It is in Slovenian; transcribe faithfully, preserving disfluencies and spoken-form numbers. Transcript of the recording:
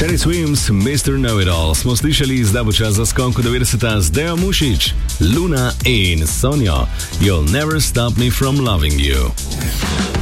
Teddy Swims, mister Know-It-All, smo slišali, zdaj bo čas za skonko devetdeseta z Deo Mušič, Luna in Sonjo. You'll never stop me from loving you.